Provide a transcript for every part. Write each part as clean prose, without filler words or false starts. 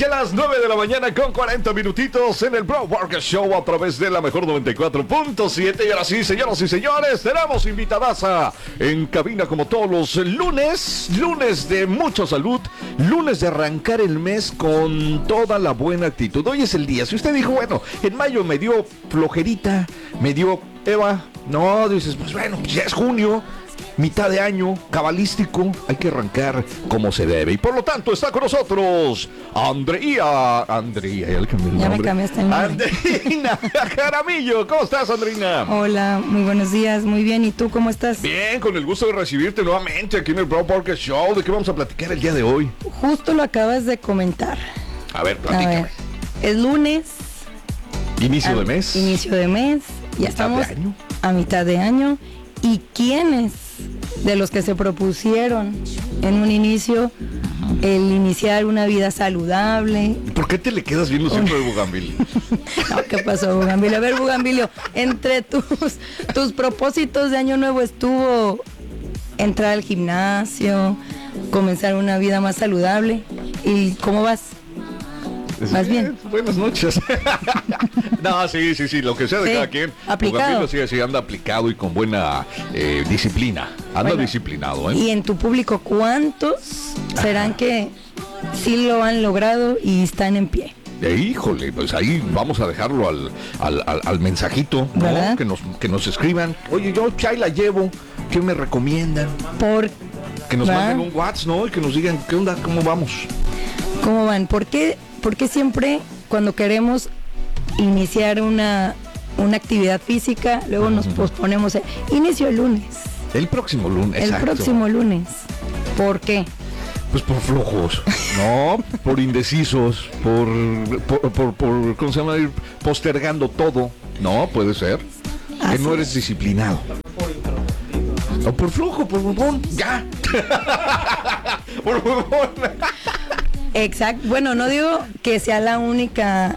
Ya las 9 de la mañana con 40 minutitos en el Bro Workout Show a través de la mejor 94.7. Y ahora sí, señoras y señores, tenemos invitadaza en cabina como todos los lunes. Lunes de mucha salud, lunes de arrancar el mes con toda la buena actitud. Hoy es el día. Si usted dijo, bueno, en mayo me dio flojerita, me dio Eva, no, dices, pues bueno, ya es junio. Mitad de año, cabalístico, hay que arrancar como se debe. Y por lo tanto está con nosotros Andrea, ya me cambiaste el nombre. Andreina Jaramillo. ¿Cómo estás, Andreina? Hola, muy buenos días, muy bien. ¿Y tú cómo estás? Bien, con el gusto de recibirte nuevamente aquí en el Bro Workout Show. ¿De qué vamos a platicar el día de hoy? Justo lo acabas de comentar. A ver, platícame. A ver, es lunes. Inicio de mes. Inicio de mes. Ya estamos a mitad de año. ¿Y quiénes de los que se propusieron en un inicio el iniciar una vida saludable? ¿Por qué te le quedas viendo siempre de Bugambilio? No, ¿qué pasó, Bugambilio? A ver, Bugambilio, entre tus propósitos de año nuevo estuvo entrar al gimnasio, comenzar una vida más saludable. ¿Y cómo vas? ¿Más bien? Buenas noches. No, sí, lo que sea de cada quien. Aplicado. Sí, anda aplicado y con buena disciplina. Anda disciplinado, ¿eh? Y en tu público, ¿cuántos serán que sí lo han logrado y están en pie? Híjole, pues ahí vamos a dejarlo al mensajito, ¿no? Que nos escriban. Oye, yo chai la llevo, ¿qué me recomiendan? Que nos manden un WhatsApp, ¿no? Y que nos digan, ¿qué onda? ¿Cómo vamos? ¿Cómo van? ¿Por qué siempre cuando queremos iniciar una actividad física, luego nos posponemos? Inicio el lunes. El próximo lunes, exacto. El próximo lunes. ¿Por qué? Pues por flojos, ¿no? Por indecisos, por ¿cómo se llama? Ir postergando todo, ¿no? Puede ser. Que no eres disciplinado. O por flojo, por bobón, ya. Por bobón. Exacto. Bueno, no digo que sea la única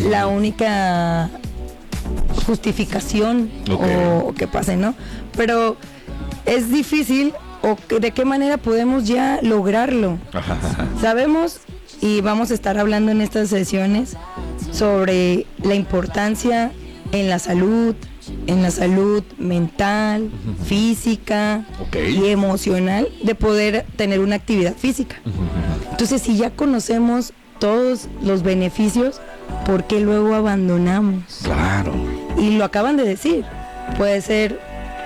justificación o que pase, ¿no? Pero es difícil, o de qué manera podemos ya lograrlo. Sabemos, y vamos a estar hablando en estas sesiones sobre la importancia en la salud mental, física y emocional de poder tener una actividad física. Entonces, si ya conocemos todos los beneficios, ¿por qué luego abandonamos? Claro. Y lo acaban de decir, puede ser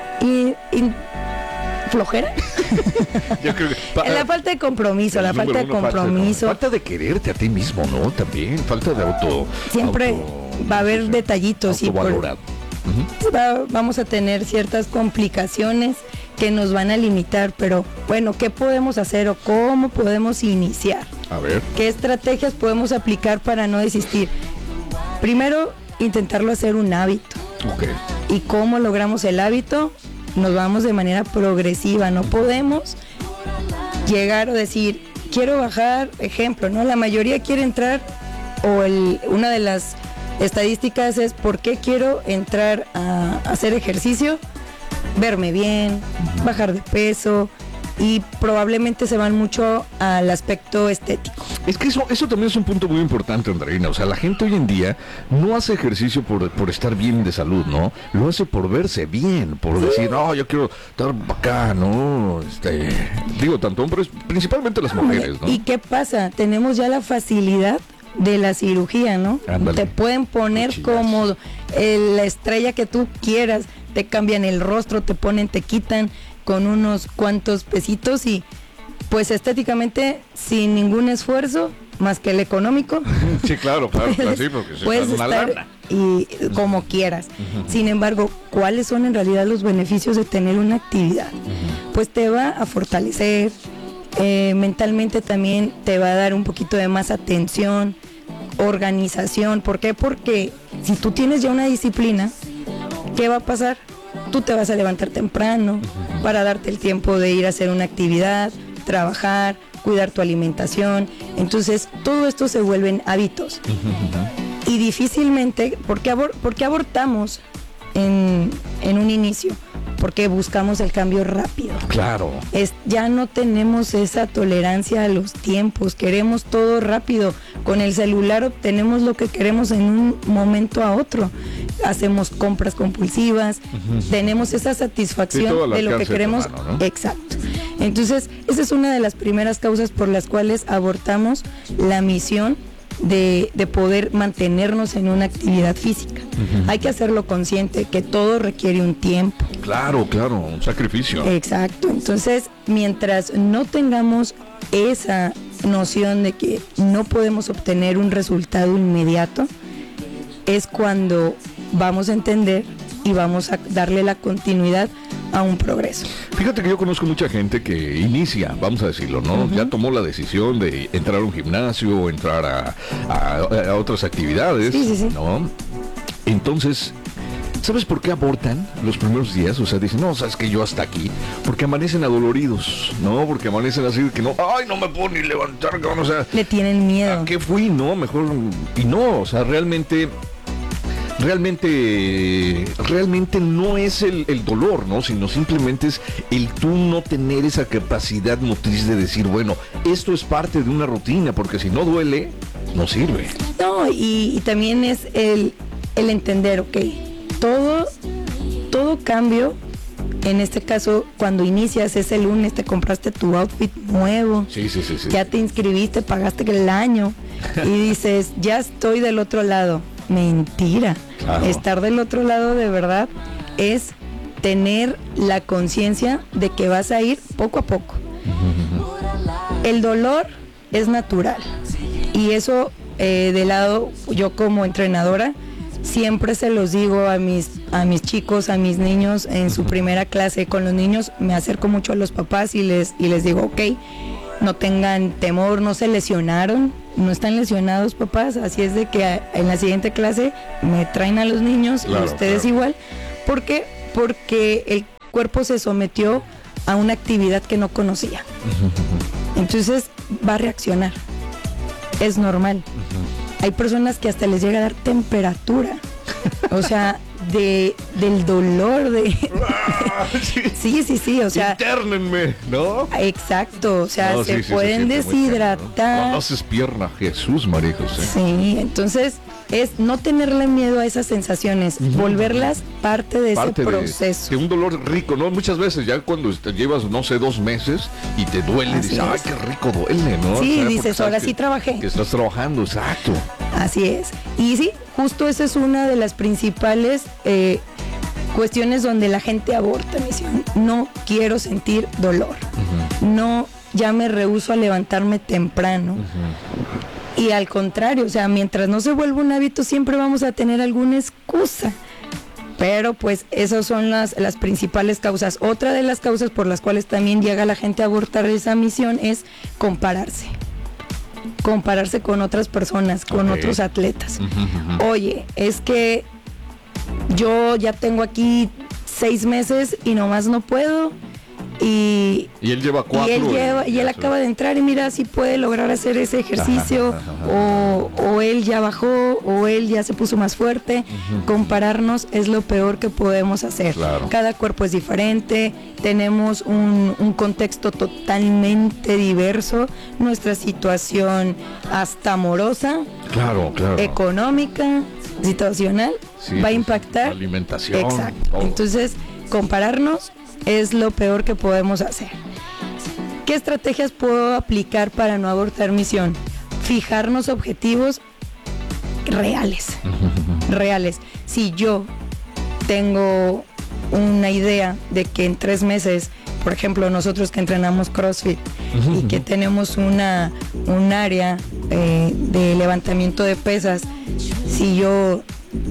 flojera. Yo creo que la falta de compromiso, falta de quererte a ti mismo, ¿no? También falta de siempre va a haber detallitos y vamos a tener ciertas complicaciones que nos van a limitar, pero bueno, ¿qué podemos hacer o cómo podemos iniciar? A ver. ¿Qué estrategias podemos aplicar para no desistir? Primero, intentarlo hacer un hábito. ¿Y cómo logramos el hábito? Nos vamos de manera progresiva, no podemos llegar o decir, quiero bajar, ejemplo, ¿no? La mayoría quiere entrar, una de las estadísticas es, ¿por qué quiero entrar a hacer ejercicio? Verme bien, bajar de peso, y probablemente se van mucho al aspecto estético. Es que eso también es un punto muy importante, Andreina. O sea, la gente hoy en día no hace ejercicio por estar bien de salud, ¿no? Lo hace por verse bien, por decir, no, yo quiero estar acá, ¿no? Digo, tanto hombres, principalmente las mujeres, ¿no? ¿Y qué pasa? Tenemos ya la facilidad de la cirugía, ¿no? Ándale. Te pueden poner como la estrella que tú quieras, te cambian el rostro, te quitan con unos cuantos pesitos y pues estéticamente sin ningún esfuerzo más que el económico. Sí, claro, sí, porque puedes una estar lana. Y como quieras. Sin embargo, ¿cuáles son en realidad los beneficios de tener una actividad? Pues te va a fortalecer, mentalmente también te va a dar un poquito de más atención, organización. ¿Por qué? Porque si tú tienes ya una disciplina, ¿qué va a pasar? Tú te vas a levantar temprano para darte el tiempo de ir a hacer una actividad, trabajar, cuidar tu alimentación. Entonces, todo esto se vuelven hábitos. Y difícilmente, ¿por qué abortamos en un inicio? porque buscamos el cambio rápido. Claro. Ya no tenemos esa tolerancia a los tiempos, queremos todo rápido. Con el celular obtenemos lo que queremos en un momento a otro. Hacemos compras compulsivas, tenemos esa satisfacción de lo que queremos. Mano, ¿no? Exacto. Entonces, esa es una de las primeras causas por las cuales abortamos la misión de poder mantenernos en una actividad física. Hay que hacerlo consciente que todo requiere un tiempo. Claro, un sacrificio. Exacto. Entonces, mientras no tengamos esa noción de que no podemos obtener un resultado inmediato, es cuando vamos a entender y vamos a darle la continuidad a un progreso. Fíjate que yo conozco mucha gente que inicia, vamos a decirlo, ¿no? Ya tomó la decisión de entrar a un gimnasio, entrar a otras actividades, sí. ¿no? Entonces, ¿sabes por qué abortan los primeros días? O sea, dicen, no, sabes que yo hasta aquí, porque amanecen adoloridos, ¿no? Porque amanecen así de que no, ay, no me puedo ni levantar, o sea, le tienen miedo. ¿A qué fui? No, mejor, y no, o sea, realmente no es el dolor, ¿no? Sino simplemente es el tú no tener esa capacidad motriz de decir, bueno, esto es parte de una rutina, porque si no duele, no sirve. No, y también es el entender, ok, todo cambio, en este caso, cuando inicias ese lunes, te compraste tu outfit nuevo, sí. Ya te inscribiste, pagaste el año, y dices, ya estoy del otro lado. Mentira. Claro. Estar del otro lado de verdad es tener la conciencia de que vas a ir poco a poco. El dolor es natural y eso de lado, yo como entrenadora siempre se los digo a mis chicos, a mis niños en su primera clase. Con los niños me acerco mucho a los papás y les digo, ok, no tengan temor, no se lesionaron, no están lesionados, papás, así es de que en la siguiente clase me traen a los niños, claro, y ustedes igual. ¿Por qué? Porque el cuerpo se sometió a una actividad que no conocía. Entonces va a reaccionar. Es normal. Hay personas que hasta les llega a dar temperatura. O sea, del dolor sí, o sea, internenme, ¿no? Exacto, o sea, no, se pueden deshidratar. ¿no? No haces pierna, Jesús, María José. Sí, entonces es no tenerle miedo a esas sensaciones, volverlas parte de ese proceso. De un dolor rico, ¿no? Muchas veces ya cuando llevas, no sé, 2 meses y te duele, así dices, ay, qué rico duele, ¿no? Sí, o sea, dices, ahora sí trabajé. Que estás trabajando, exacto. Así es. Y sí, justo esa es una de las principales cuestiones donde la gente aborta misión. No quiero sentir dolor. No, ya me rehúso a levantarme temprano. Y al contrario, o sea, mientras no se vuelva un hábito, siempre vamos a tener alguna excusa. Pero pues esas son las principales causas. Otra de las causas por las cuales también llega la gente a abortar esa misión es compararse. Compararse con otras personas, con otros atletas. Oye, es que yo ya tengo aquí 6 meses y nomás no puedo. Y él lleva 4. Y él acaba de entrar y mira si puede lograr hacer ese ejercicio. O él ya bajó, o él ya se puso más fuerte. Compararnos es lo peor que podemos hacer. Claro. Cada cuerpo es diferente, tenemos un contexto totalmente diverso, nuestra situación hasta amorosa, claro. económica, situacional, va a impactar. Alimentación. Exacto. Todo. Entonces, compararnos es lo peor que podemos hacer. ¿Qué estrategias puedo aplicar para no abortar misión? Fijarnos objetivos reales. Si yo tengo una idea de que en 3 meses, por ejemplo, nosotros que entrenamos CrossFit y que tenemos un área de levantamiento de pesas, si yo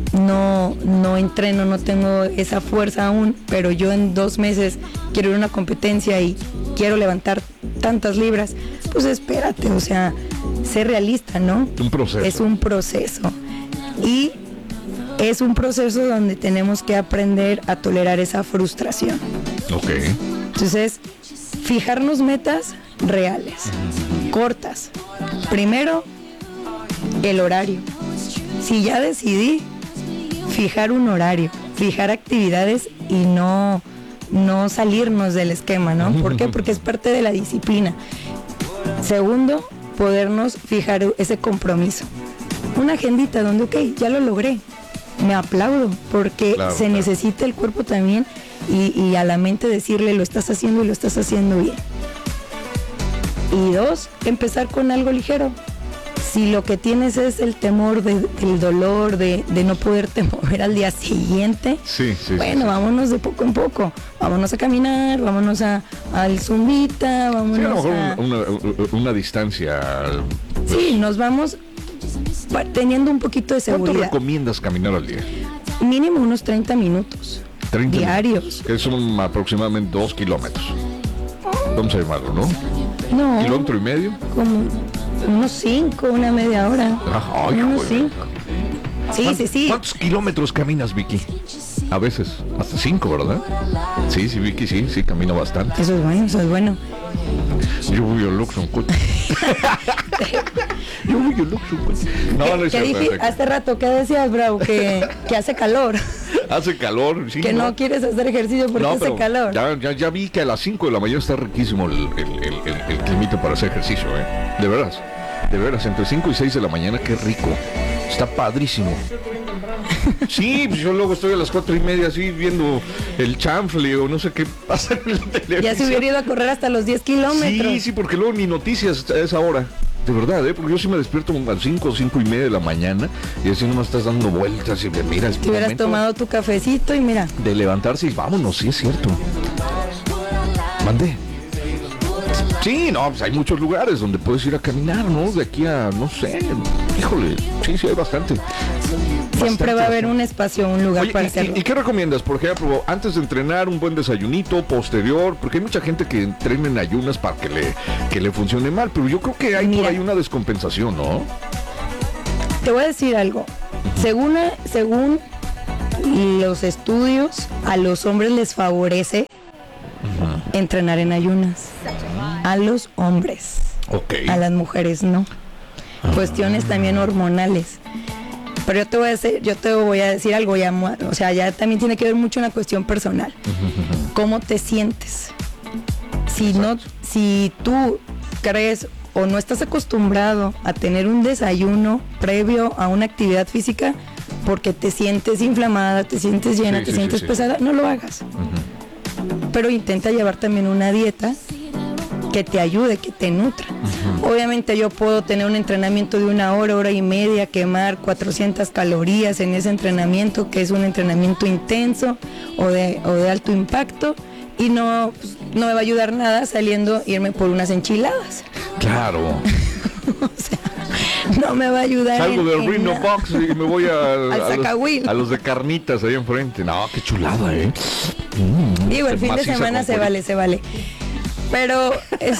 no entreno, no tengo esa fuerza aún, pero yo en 2 meses quiero ir a una competencia y quiero levantar tantas libras, pues espérate, o sea, sé realista, ¿no? Un proceso. Es un proceso. Y es un proceso donde tenemos que aprender a tolerar esa frustración. Ok. Entonces, fijarnos metas reales, cortas. Primero, el horario. Si ya decidí, fijar un horario, fijar actividades y no no salirnos del esquema, ¿no? ¿Por qué? Porque es parte de la disciplina. Segundo, podernos fijar ese compromiso. Una agendita donde, ok, ya lo logré, me aplaudo, porque se necesita el cuerpo también y a la mente decirle, lo estás haciendo y lo estás haciendo bien. Y dos, empezar con algo ligero. Si lo que tienes es el temor del dolor, de no poderte mover al día siguiente, vámonos de poco en poco. Vámonos a caminar, vámonos al zumbita, vámonos a lo mejor una distancia. Sí, nos vamos teniendo un poquito de seguridad. ¿Cuánto recomiendas caminar al día? Mínimo unos 30 minutos. 30 diarios. Minutos, que son aproximadamente 2 kilómetros. Vamos a llamarlo, ¿no? No. ¿Kilómetro y medio? Como unos 5, una media hora. Ay, unos 5. Sí. ¿Cuántos kilómetros caminas, Vicky? A veces, hasta 5, ¿verdad? Sí, Vicky, sí, camina bastante. Eso es bueno. Yo voy al Luxon, coche. No ¿Qué dije hace rato? ¿Qué decías, Bravo? Que hace calor. Hace calor, sí. Que no quieres hacer ejercicio porque hace calor. Ya vi que a las 5 de la mañana está riquísimo el climita para hacer ejercicio, De veras, entre 5 y 6 de la mañana, qué rico. Está padrísimo. Sí, pues yo luego estoy a las 4:30 así viendo el chanfle o no sé qué pasa en la televisión. Ya se hubiera ido a correr hasta los 10 kilómetros. Sí, porque luego ni noticias a esa hora. De verdad, porque yo sí me despierto a las 5:30 de la mañana y así nomás estás dando vueltas y mira. Te hubieras tomado tu cafecito y mira. De levantarse y vámonos, sí es cierto. Mandé. Sí, no, pues hay muchos lugares donde puedes ir a caminar, ¿no? De aquí a, no sé, híjole, sí, hay bastante. Siempre va a haber un espacio, un lugar para hacerlo. ¿Y qué recomiendas? Por ejemplo, antes de entrenar, un buen desayunito, posterior, porque hay mucha gente que entrena en ayunas para que le funcione mal, pero yo creo que hay por ahí una descompensación, ¿no? Te voy a decir algo. Según los estudios, a los hombres les favorece entrenar en ayunas. A los hombres. Okay. A las mujeres no. Cuestiones también hormonales. Pero yo te voy a decir algo ya, o sea, ya también tiene que ver mucho una cuestión personal. ¿Cómo te sientes? Si tú crees o no estás acostumbrado a tener un desayuno previo a una actividad física porque te sientes inflamada, te sientes llena, te sientes pesada, no lo hagas. Pero intenta llevar también una dieta que te ayude, que te nutra. Obviamente yo puedo tener un entrenamiento de 1 hora, hora y media, quemar 400 calorías en ese entrenamiento, que es un entrenamiento intenso o de alto impacto, y no me va a ayudar nada irme por unas enchiladas. Claro. O sea, no me va a ayudar. Salgo del Rhino Box y me voy a los de carnitas ahí enfrente. No, qué chulada, Digo, el fin de semana se vale. Pero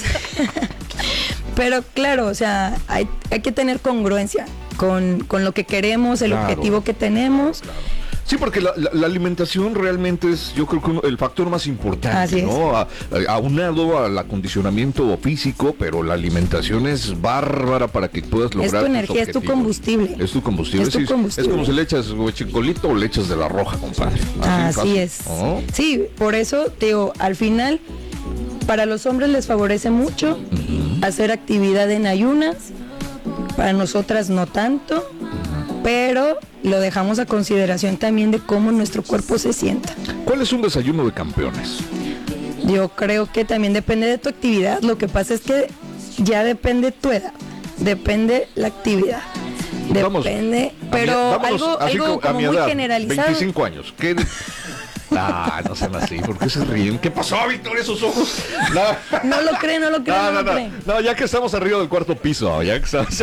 pero claro, o sea, hay que tener congruencia con lo que queremos, el objetivo que tenemos. Claro. Sí, porque la alimentación realmente es, yo creo que el factor más importante, ¿no? Aunado al acondicionamiento físico, pero la alimentación es bárbara para que puedas lograr. Es tu energía, es tu combustible. Es tu combustible. Es como si le echas huechicolito o le echas de la roja, compadre. Así es. ¿Oh? Sí, por eso, digo, al final, para los hombres les favorece mucho hacer actividad en ayunas, para nosotras no tanto, pero lo dejamos a consideración también de cómo nuestro cuerpo se sienta. ¿Cuál es un desayuno de campeones? Yo creo que también depende de tu actividad. Lo que pasa es que ya depende tu edad, depende la actividad, depende, pero algo como muy generalizado. 25 años. ¿Qué? No sean así, ¿por qué se ríen? ¿Qué pasó, Víctor, esos ojos? No lo cree. No, ya que estamos arriba del 4º piso, ya que estamos...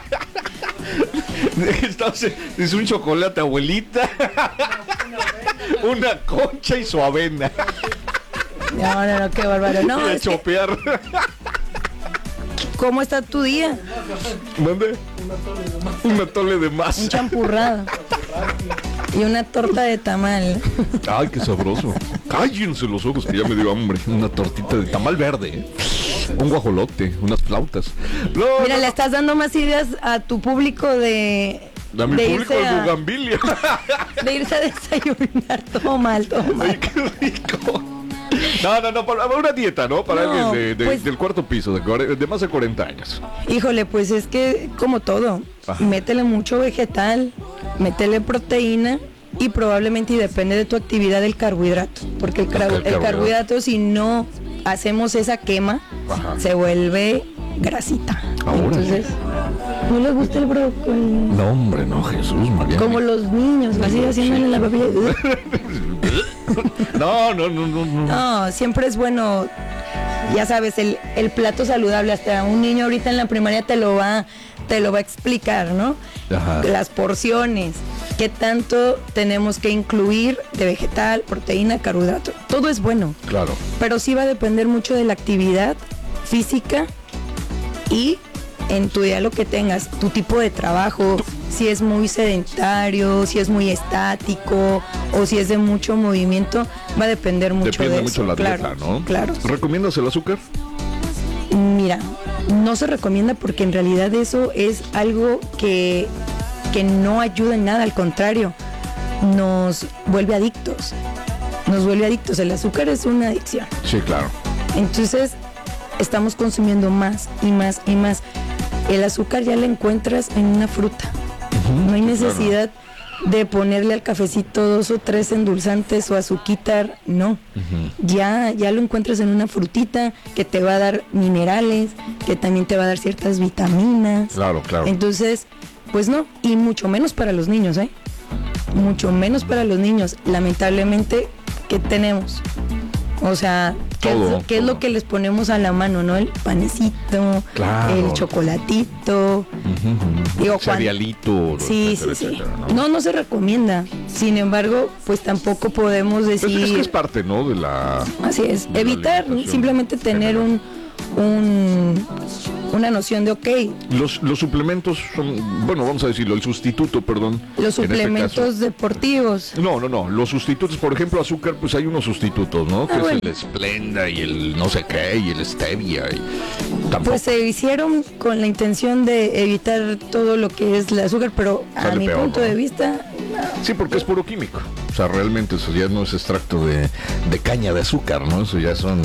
Es un chocolate, abuelita, una concha y su avena. No, qué bárbaro. No, es chopear. ¿Cómo está tu día? ¿Dónde? Un atole de masa. Un champurrado. Y una torta de tamal. Ay, qué sabroso. Cállense los ojos que ya me dio hambre. Una tortita de tamal verde, un guajolote, unas flautas. Mira, le estás dando más ideas a tu público de mi público de Bugambilia. De irse a desayunar. Todo mal. Ay, qué rico. No, para una dieta, ¿no? Para No, alguien pues, del cuarto piso, de más de 40 años. Híjole, pues es que como todo, Ajá. métele mucho vegetal, métele proteína y probablemente, y depende de tu actividad, el carbohidrato. Porque el carbohidrato, si no hacemos esa quema, Ajá. se vuelve grasita. Ahora. Entonces, ¿no les gusta el brócoli? No, hombre, no, Jesús, María. Como los niños, así haciéndole la papilla. No. No, siempre es bueno, ya sabes, el plato saludable. Hasta un niño ahorita en la primaria te lo va a explicar, ¿no? Ajá. Las porciones, qué tanto tenemos que incluir de vegetal, proteína, carbohidrato. Todo es bueno. Claro. Pero sí va a depender mucho de la actividad física y en tu día lo que tengas, tu tipo de trabajo, si es muy sedentario, si es muy estático o si es de mucho movimiento, va a depender mucho Depende de mucho eso. la Claro, dieta, ¿no? claro. ¿Recomiendas el azúcar? Mira, no se recomienda porque en realidad eso es algo que no ayuda en nada, al contrario, nos vuelve adictos. El azúcar es una adicción. Sí, claro. Entonces, estamos consumiendo más y más y más. El azúcar ya la encuentras en una fruta. No hay necesidad de ponerle al cafecito 2 o 3 endulzantes o azuquitar, no. Ya lo encuentras en una frutita que te va a dar minerales, que también te va a dar ciertas vitaminas. Claro. Entonces, pues no, y mucho menos para los niños, ¿eh? Mucho menos para los niños. Lamentablemente, ¿qué tenemos? O sea, ¿qué es lo que les ponemos a la mano, no? El panecito, claro, el chocolatito, digo, cerealito, sí. etcétera, No se recomienda. Sin embargo, pues tampoco podemos decir. Pues es que es parte, ¿no? De la. Así es. Evitar, simplemente tener una noción de Los suplementos son, bueno, vamos a decirlo, el sustituto, perdón. Los suplementos deportivos. No, los sustitutos, por ejemplo, azúcar, pues hay unos sustitutos, ¿no? Que bueno. es el Splenda y el no sé qué, y el Stevia, y tampoco. Pues se hicieron con la intención de evitar todo lo que es el azúcar, pero Sale a mi peor, punto ¿no? de vista, Sí, porque es puro químico. O sea, realmente eso ya no es extracto de caña de azúcar, ¿no? Eso ya son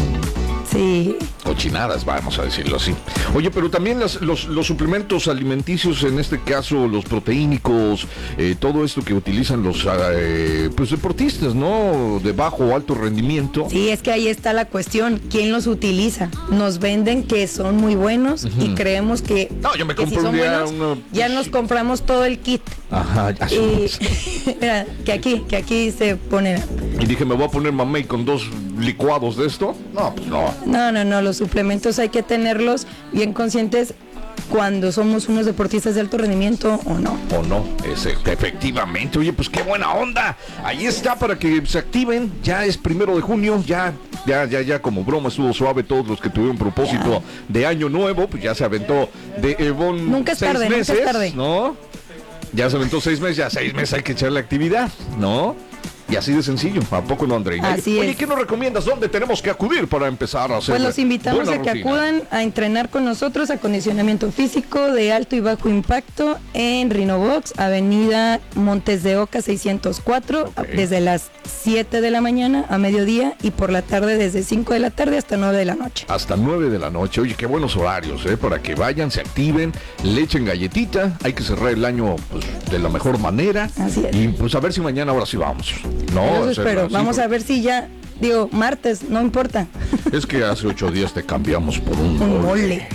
sí. cochinadas, vamos a decirlo así. Oye, pero también los suplementos alimenticios, en este caso los proteínicos, todo esto que utilizan los pues deportistas, ¿no? De bajo o alto rendimiento. Sí, es que ahí está la cuestión. ¿Quién los utiliza? Nos venden que son muy buenos y creemos que, No, yo me que compré si son un día buenos, ya nos compramos todo el kit. Ajá, así Y es. mira, que aquí se pone. Y dije, ¿me voy a poner mamey con 2 licuados de esto? No, pues no. No, los suplementos hay que tenerlos bien conscientes cuando somos unos deportistas de alto rendimiento o no. O no, efectivamente. Oye, pues qué buena onda. Ahí está para que se activen. Ya es 1 de junio, ya como broma estuvo suave todos los que tuvieron propósito de año nuevo, pues ya se aventó de Evon. Nunca es tarde. ¿No? Ya se aventó 6 meses, ya 6 meses hay que echarle actividad, ¿no? Y así de sencillo, ¿a poco no, Andreina? Así Oye, es. ¿qué nos recomiendas? ¿Dónde tenemos que acudir para empezar a hacer? Pues los invitamos buena a que rutina? acudan a entrenar con nosotros, acondicionamiento físico de alto y bajo impacto en Rhinobox, Avenida Montes de Oca 604, desde las 7 de la mañana a mediodía y por la tarde desde 5 de la tarde hasta 9 de la noche. Hasta 9 de la noche. Oye, qué buenos horarios, para que vayan, se activen, le echen galletita. Hay que cerrar el año pues, de la mejor manera. Así es. Y pues a ver si mañana ahora sí vamos. No, Eso espero. Vamos a ver si ya, martes, no importa. Es que hace 8 días te cambiamos por un mole.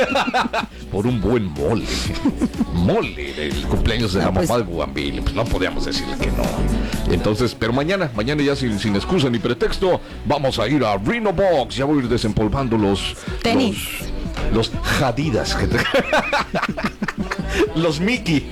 Por un buen mole. Mole del cumpleaños de la pues, mamá de Bugambil. Pues no podíamos decirle que no. Entonces, pero mañana ya sin excusa ni pretexto, vamos a ir a Rhinobox. Ya voy a ir desempolvando los tenis. Los Jadidas. Los Mickey.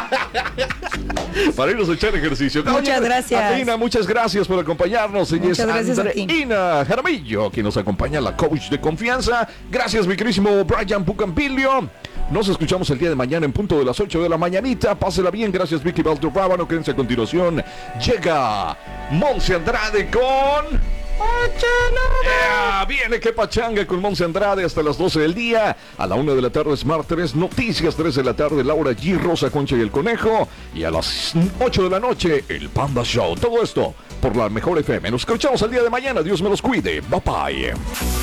Para irnos a echar ejercicio. Muchas gracias. Andreina, muchas gracias por acompañarnos. Ella Muchas gracias a ti. Andreina Jaramillo, quien nos acompaña, la coach de confianza. Gracias, mi querísimo Brian Bucambilio. Nos escuchamos el día de mañana en punto de las 8 de la mañanita. Pásela bien. Gracias, Vicky Baldo Rábano. Quédense a continuación. Llega Monse Andrade con Viene que pachanga con Monse Andrade hasta las 12 del día. A la 1 de la tarde Smart 3 Noticias, 3 de la tarde Laura G, Rosa Concha y el Conejo. Y a las 8 de la noche el Panda Show. Todo esto por la Mejor FM. Nos escuchamos el día de mañana. Dios me los cuide. Bye bye.